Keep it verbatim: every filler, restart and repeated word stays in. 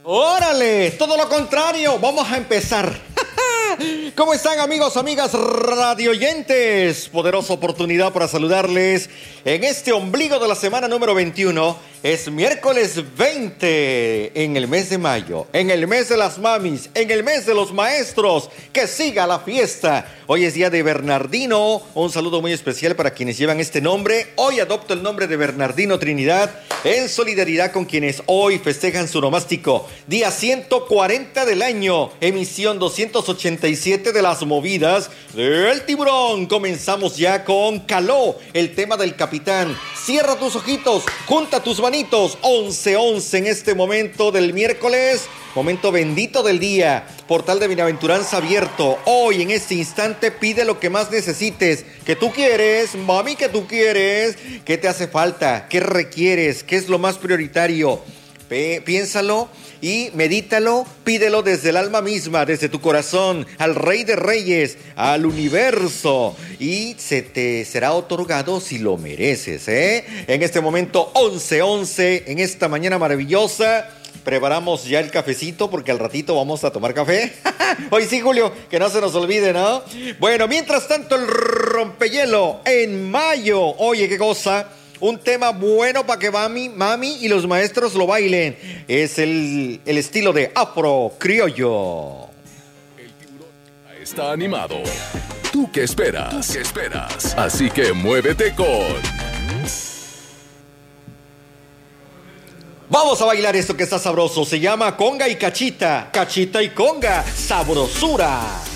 ¡Órale! Todo lo contrario, vamos a empezar. ¿Cómo están, amigos, amigas, radioyentes? Poderosa oportunidad para saludarles en este ombligo de la semana número veintiuno. Es miércoles veinte en el mes de mayo, en el mes de las mamis, en el mes de los maestros. ¡Que siga la fiesta! Hoy es día de Bernardino. Un saludo muy especial para quienes llevan este nombre. Hoy adopto el nombre de Bernardino Trinidad en solidaridad con quienes hoy festejan su nomástico. Día ciento cuarenta del año, emisión doscientos ochenta y siete de las movidas del tiburón. Comenzamos ya con Caló, el tema del capitán. Cierra tus ojitos, junta tus manitos. once once en este momento del miércoles, momento bendito del día. Portal de bienaventuranza abierto. Hoy en este instante pide lo que más necesites. ¿Qué tú quieres, mami? ¿Qué tú quieres? ¿Qué te hace falta? ¿Qué requieres? ¿Qué es lo más prioritario? P- piénsalo y medítalo, pídelo desde el alma misma, desde tu corazón, al Rey de Reyes, al universo, y se te será otorgado si lo mereces, ¿eh? En este momento, once once, en esta mañana maravillosa, preparamos ya el cafecito porque al ratito vamos a tomar café. Hoy sí, Julio, que no se nos olvide, ¿no? Bueno, mientras tanto, el rompehielo en mayo. Oye, qué cosa. Un tema bueno para que mami, mami y los maestros lo bailen. Es el, el estilo de afro criollo. El tiburón está animado. ¿Tú qué esperas? ¿Tú qué esperas? Así que muévete con... Vamos a bailar esto que está sabroso. Se llama conga y cachita. Cachita y conga. Sabrosura.